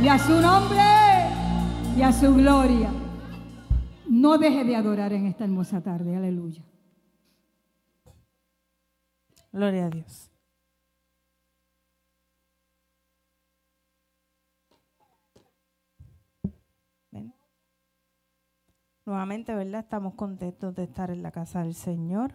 y a su nombre y a su gloria. No deje de adorar en esta hermosa tarde. Aleluya. Gloria a Dios. Ven. Nuevamente, ¿verdad? Estamos contentos de estar en la casa del Señor.